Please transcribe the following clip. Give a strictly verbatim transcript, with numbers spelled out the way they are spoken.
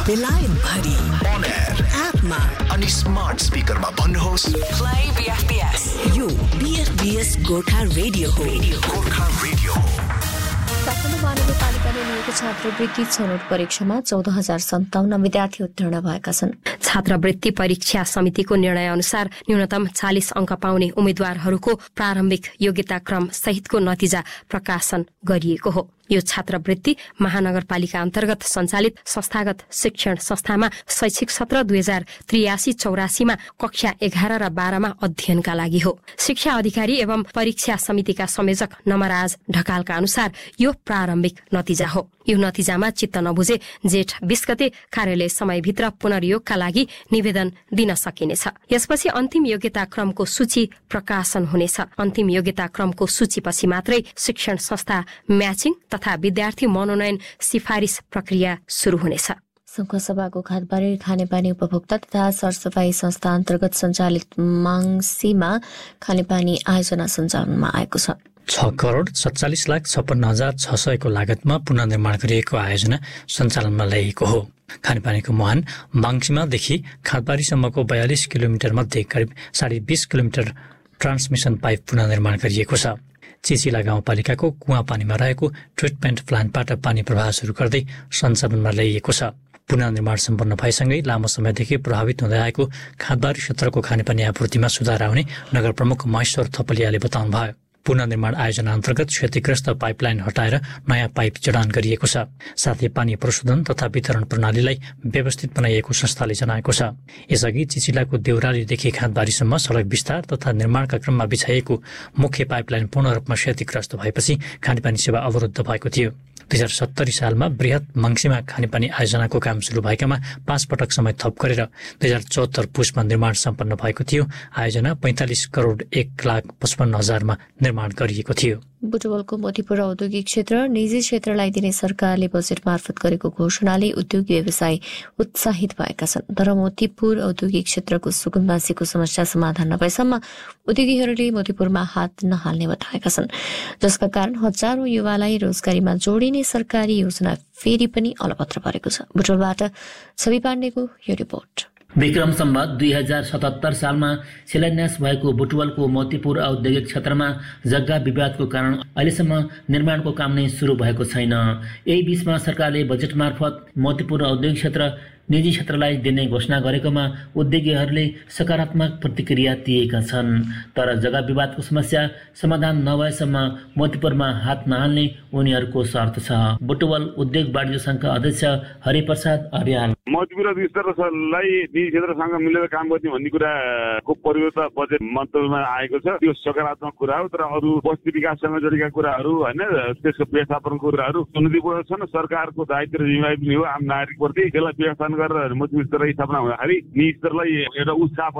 बेलायत भरि on air एपमा अनि स्मार्ट स्पिकरमा भन्नुहोस् प्ले बीएफपीएस। यो बीएफपीएस गोर्खा रेडियो हो। गोर्खा रेडियो हो। काठमाडौँ महानगरपालिकाले लिएको छात्रवृत्ति छनौट परीक्षामा चौध हजार सन्ताउन्न विद्यार्थी उत्तीर्ण भएका छन्। छात्रवृत्ति परीक्षा समितिको निर्णय अनुसार न्यूनतम चालिस अंक पाउने उम्मेद्वारहरूको प्रारम्भिक योग्यता क्रम सहितको नतिजा प्रकाशन गरिएको हो। यो छात्रवृत्ति महानगरपालिका अन्तर्गत सञ्चालित संस्थागत शिक्षण संस्थामा शैक्षिक सत्र दुई हजार त्रियासी चौरासीमा कक्षा एघार र बाह्रमा अध्ययनका लागि हो। शिक्षा अधिकारी एवं परीक्षा समितिका संयोजक नमराज ढकालका अनुसार यो प्रारम्भिक नतिजा हो। यो नतिजामा चित्त नबुझे जेठ बीस गते कार्यालय समयभित्र पुनर्योगका लागि निवेदन दिन सकिनेछ। यसपछि अन्तिम योग्यता क्रमको सूची प्रकाशन हुनेछ। अन्तिम योग्यता क्रमको सूचीपछि मात्रै शिक्षण संस्था म्याचिङ तथा विद्यार्थी मनोनयन सिफारिस प्रक्रिया शुरू हुनेछ। संखुवासभाको खादबारी खानेपानी उपभोक्ता तथा सरसफाई संस्था अन्तर्गत सञ्चालित माङसीमा खानेपानी आयोजना सञ्चालनमा आएको छ। छ करोड सत्तालिस लाख छप्पन्न हजार छ सयको लागतमा पुनर्निर्माण गरिएको आयोजना सञ्चालनमा ल्याइएको हो। खानेपानीको मुहान माङसीमादेखि खादबारीसम्मको बयालिस किलोमिटर मध्ये करिब साढे बीस किलोमिटर ट्रान्समिसन पाइप पुनर्निर्माण गरिएको छ। चिचिला गाउँपालिकाको कुवा पानीमा रहेको ट्रिटमेन्ट प्लान्टबाट पानी प्रवाह सुरु गर्दै सञ्चालनमा ल्याइएको छ। पुनर्निर्माण सम्पन्न भएसँगै लामो समयदेखि प्रभावित हुँदै आएको खादबारी क्षेत्रको खानेपानी आपूर्तिमा सुधार आउने नगर प्रमुख महेश्वर थपलियाले बताउनुभयो। पुनर्निर्माण आयोजना अन्तर्गत क्षतिग्रस्त पाइपलाइन हटाएर नयाँ पाइप जडान गरिएको छ। साथै पानी प्रशोधन तथा वितरण प्रणालीलाई व्यवस्थित बनाइएको संस्थाले जनाएको छ। यसअघि चिचिलाको देउरालीदेखि खादबारीसम्म सडक विस्तार तथा निर्माणका क्रममा बिछाइएको मुख्य पाइपलाइन पूर्ण रूपमा क्षतिग्रस्त भएपछि खानेपानी सेवा अवरुद्ध भएको थियो। दुई हजार सत्तरी सालमा बृहत मङ्सीमा खानेपानी आयोजनाको काम सुरु भएकामा पाँच पटक समय थप गरेर दुई हजार चौहत्तर पुसमा निर्माण सम्पन्न भएको थियो। आयोजना पैंतालिस करोड एक लाख पचपन्न हजारमा निर्माण गरिएको थियो। बुटवलको मोतीपुर औद्योगिक क्षेत्र निजी क्षेत्रलाई दिने सरकारले बजेट मार्फत गरेको घोषणाले उद्योगी व्यवसाय उत्साहित भएका छन्। तर मोतीपुर औद्योगिक क्षेत्रको सुकुम्बासीको समस्या समाधान नभएसम्म उद्योगीहरूले मोतीपुरमा हात नहाल्ने बताएका छन्, जसका कारण हजारौं युवालाई रोजगारीमा जोडिने सरकारी योजना फेरि पनि अलपत्र परेको छ। बुटवलबाट छवि पाण्डेको यो रिपोर्ट। विक्रम सम्वत दुई हजार सतहत्तर सालमा शिलान्यास भएको बुटवलको मोतीपुर औद्योगिक क्षेत्रमा जग्गा विवादको कारण अहिलेसम्म निर्माणको काम नै सुरु भएको छैन। यही बीचमा सरकारले बजेट मार्फत मोतीपुर औद्योगिक क्षेत्र निजी क्षेत्रलाई दिने घोषणा गरेकोमा उद्योगीहरूले सकारात्मक प्रतिक्रिया दिएका छन्। तर जग्गा विवादको समस्या समाधान नभएसम्म मोतीपुरमा हात नहाल्ने उनीहरूको शर्त छ। बुटवल उद्योग वाणिज्य संघका अध्यक्ष हरिप्रसाद अर्याल मोतीपुर क्षेत्रलाई निजी क्षेत्रसँग मिलेर काम गर्ने भन्ने कुराको परिवर्तन बजेट मन्तव्यमा आएको छ। त्यो सकारात्मक कुरा हो। तर अरू बस्ती विकाससँग जोडिएका कुराहरू होइन, त्यसको व्यवस्थापनको कुराहरू चुनौतीपूर्ण छन्। सरकारको दायित्व र जिम्मेवारी पनि हो आम नागरिकप्रति। त्यसलाई व्यवस्थापन गरेर मोतीपुर क्षेत्र स्थापना हुँदाखेरि निजी क्षेत्रलाई एउटा उत्साह